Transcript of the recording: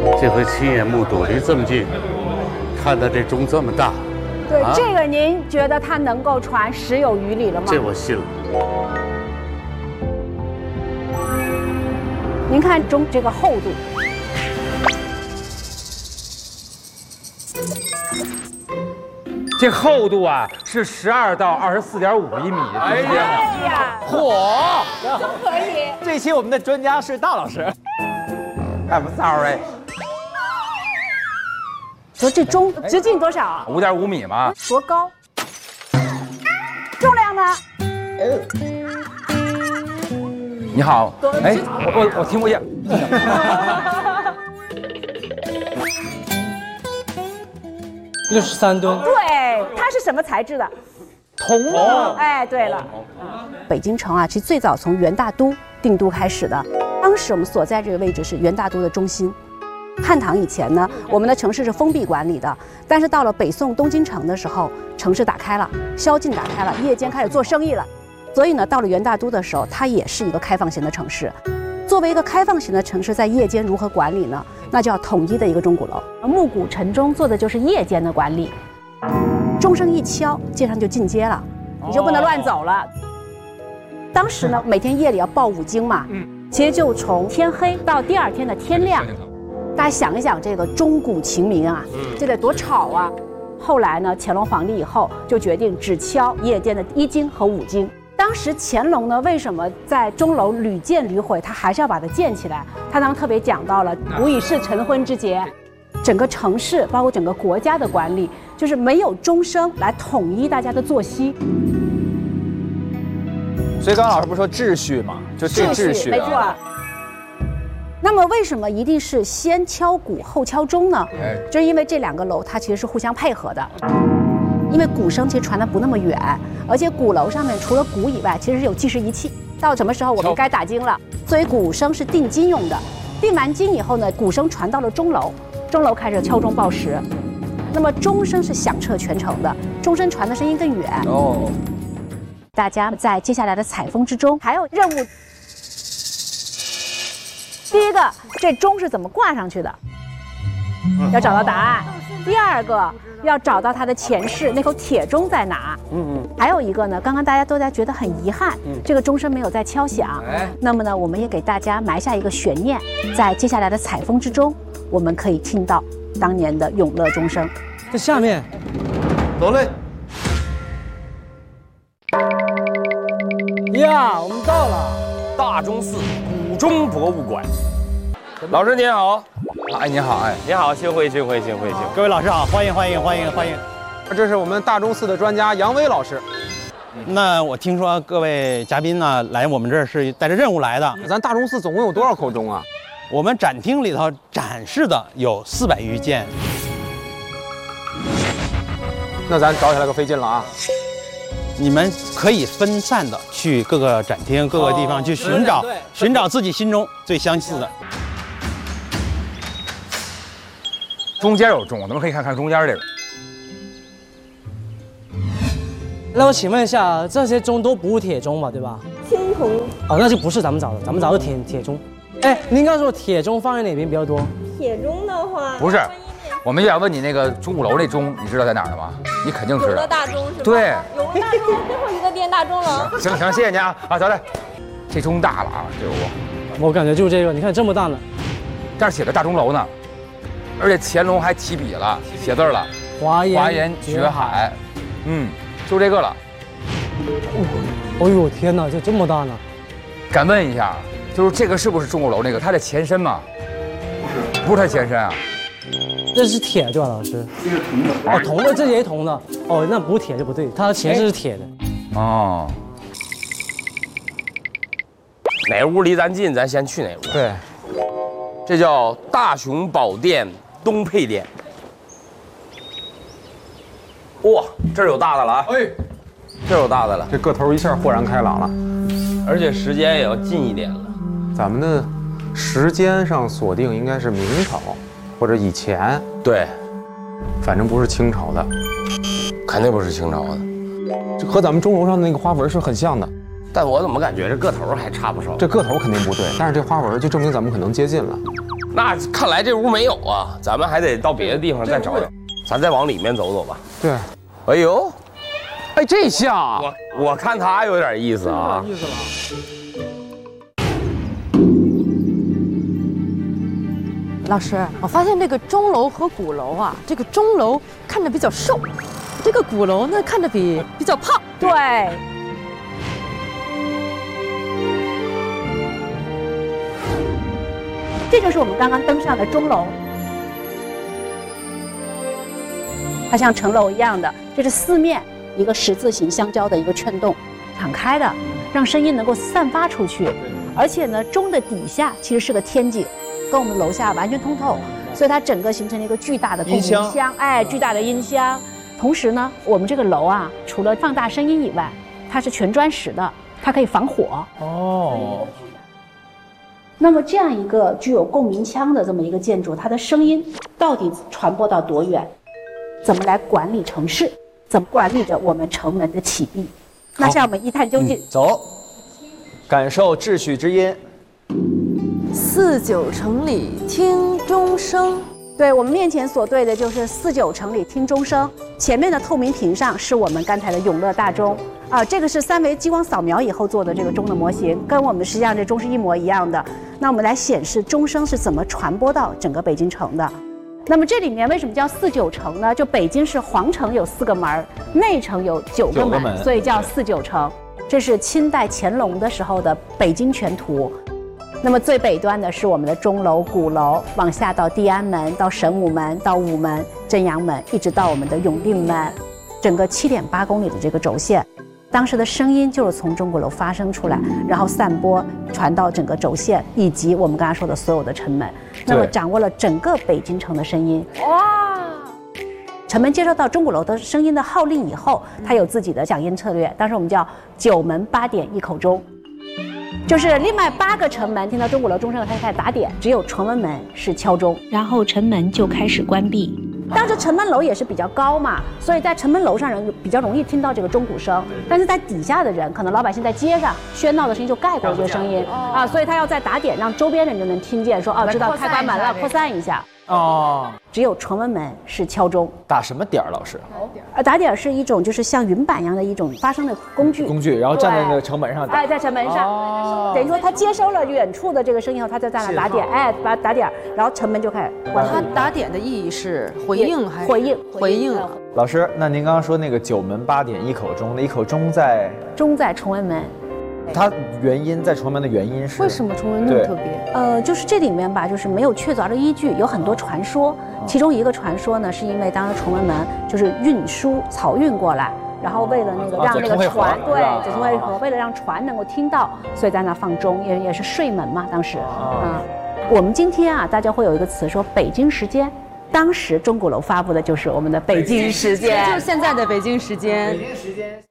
这回亲眼目睹离这么近，看到这钟这么大。 对，这个您觉得它能够传10有余里了吗？ 这我信了。 您看钟这个厚度， 这厚度啊是12到24.5厘米的。哎呀， 嚯， 可以。 这期我们的专家是大老师。I'm sorry。 说这钟直径多少 ？5.5米吗？ 多高？重量呢？ 你好，哎，我听不见。 63吨。 对，它是什么材质的？ 铜啊！ 哎，对了，北京城啊，其实最早从元大都定都开始的。当时我们所在这个位置是元大都的中心。汉唐以前呢，我们的城市是封闭管理的，但是到了北宋东京城的时候，城市打开了，宵禁打开了，夜间开始做生意了。所以呢，到了元大都的时候，它也是一个开放型的城市。作为一个开放型的城市，在夜间如何管理呢？那就要统一的一个钟鼓楼。暮鼓晨钟做的就是夜间的管理。钟声一敲，街上就进街了，你就不能乱走了。当时呢，每天夜里要报5经嘛，其实就从天黑到第2天的天亮。大家想一想，这个钟鼓齐鸣啊，这得多吵啊！后来呢，乾隆皇帝以后就决定只敲夜间的1经和5经。当时乾隆呢，为什么在钟楼屡建屡毁，他还是要把它建起来？他当时特别讲到了“吾以是晨昏之节”，整个城市包括整个国家的管理，就是没有钟声来统一大家的作息。 所以刚刚老师不是说秩序吗？就这秩序， 没错。那么为什么一定是先敲鼓后敲钟呢？就是因为这2个楼它其实是互相配合的。因为鼓声其实传得不那么远，而且鼓楼上面除了鼓以外，其实是有计时仪器。到什么时候我们该打经了，所以鼓声是定金用的。定完经以后呢，鼓声传到了钟楼，钟楼开始敲钟报时。那么钟声是响彻全城的，钟声传的声音更远。哦。大家在接下来的采风之中还有任务。第一个，这钟是怎么挂上去的？要找到答案。第二个，要找到它的前世，那口铁钟在哪？还有一个呢，刚刚大家都在觉得很遗憾，这个钟声没有再敲响。那么呢，我们也给大家埋下一个悬念，在接下来的采风之中，我们可以听到当年的永乐钟声。 这下面， 走嘞。 呀，我们到了大钟寺古钟博物馆。老师您好。 哎，您好，哎， 您好，幸会。 各位老师好，欢迎。这是我们大钟寺的专家杨威老师。 那我听说各位嘉宾呢来我们这儿是带着任务来的。 咱大钟寺总共有多少口钟啊？ 我们展厅里头展示的有400余件。 那咱找起来可费劲了啊！ 你们可以分散的去各个展厅、各个地方去寻找自己心中最相似的。 中间有钟，咱们可以看看中间这个。 那我请问一下，这些钟都不是铁钟吧，对吧？ 青铜。 哦，那就不是咱们找的，咱们找的铁钟。哎，您刚说铁钟放在哪边比较多？ 铁钟的话， 不是，我们想问你那个钟鼓楼那钟，你知道在哪儿的吗？你肯定知道。 永乐大钟是吧？ 对， 永乐大钟最后一个殿大钟楼。 行，谢谢你啊！啊，走嘞，这钟大了啊，这我感觉就这个，你看这么大呢， 这儿写的大钟楼呢，而且乾隆还提笔了，写字了，华严绝海，就这个了。 哦呦天哪，这么大呢！ 敢问一下，就是这个是不是钟鼓楼那个？它的前身吗？不是它前身啊。 这是铁对吧，老师？这是铜的。哦，铜的，这也是铜的。哦，那不是铁就不对，它的前身是铁的。 哦。 哪屋离咱近，咱先去哪屋。 对。 这叫大雄宝殿东配殿。哇，这儿有大的了啊！哎，这儿有大的了， 这个头一下豁然开朗了， 而且时间也要近一点了。 咱们的时间上锁定应该是明朝或者以前， 对， 反正不是清朝的， 肯定不是清朝的， 这和咱们钟楼上的那个花纹是很像的。 但我怎么感觉这个头还差不少？ 这个头肯定不对，但是这花纹就证明咱们可能接近了。 那看来这屋没有啊，咱们还得到别的地方再找找。咱再往里面走走吧。 对， 哎呦， 哎，这像我看他有点意思啊。 意思了。 老师，我发现这个钟楼和鼓楼啊，这个钟楼看着比较瘦，这个鼓楼呢看着比较胖。 对。这就是我们刚刚登上的钟楼，它像城楼一样的，这是四面一个十字形相交的一个圈洞，敞开的，让声音能够散发出去。而且呢，钟的底下其实是个天井，跟我们楼下完全通透，所以它整个形成了一个巨大的共鸣箱，哎，巨大的音箱。同时呢，我们这个楼啊，除了放大声音以外，它是全砖石的，它可以防火。哦。那么这样一个具有共鸣腔的这么一个建筑，它的声音到底传播到多远？怎么来管理城市？怎么管理着我们城门的启闭？那让我们一探究竟。 走，感受秩序之音。 49城里听钟声。 对，我们面前所对的就是49城里听钟声，前面的透明屏上是我们刚才的永乐大钟。这个是3维激光扫描以后做的这个钟的模型，跟我们实际上这钟是一模一样的。那我们来显示钟声是怎么传播到整个北京城的。那么这里面为什么叫49城呢？就北京市皇城有4个门，内城有9个门，所以叫49城。这是清代乾隆的时候的北京全图。那么最北端的是我们的钟楼、鼓楼，往下到地安门、到神武门、到午门、真阳门，一直到我们的永定门，整个7.8公里的这个轴线。当时的声音就是从钟鼓楼发生出来，然后散播传到整个轴线，以及我们刚才说的所有的城门。那么掌握了整个北京城的声音。哇！城门接收到钟鼓楼的声音的号令以后，它有自己的响应策略。当时我们叫9门8点1口钟，就是另外8个城门听到钟鼓楼钟声，它就开始打点，只有崇文门是敲钟， 然后城门就开始关闭。 当时城门楼也是比较高嘛，所以在城门楼上人比较容易听到这个钟鼓声，但是在底下的人，可能老百姓在街上喧闹的声音就盖过这些声音啊，所以他要在打点，让周边人就能听见，说知道开关门了，扩散一下。哦，只有崇文门是敲钟。 打什么点儿，老师？ 打点是一种就是像云板一样的一种发声的工具， 然后站在那个城门上打。 在城门上，等于说他接收了远处的这个声音后，他就在那打点，把打点，然后城门就开始关闭。 他打点的意义是回应还是回应了？ 老师，那您刚刚说那个9门8点1口钟，那1口钟在崇文门。 它原因在崇文门的原因是为什么崇文那么特别？ 就是这里面吧，就是没有确凿的依据，有很多传说。其中一个传说呢，是因为当时崇文门就是运输漕运过来，然后为了那个让那个船九通汇河，为了让船能够听到，所以在那放钟，也是睡门嘛。当时，我们今天啊，大家会有一个词说北京时间。当时钟鼓楼发布的就是我们的北京时间， 就是现在的北京时间。 北京时间。